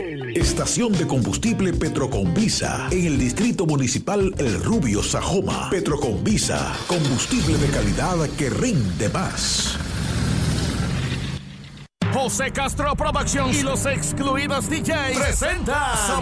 Estación de combustible Petroconvisa en el Distrito Municipal El Rubio, Sajoma. Petroconvisa, combustible de calidad que rinde más. José Castro Productions y los Excluidos DJ presenta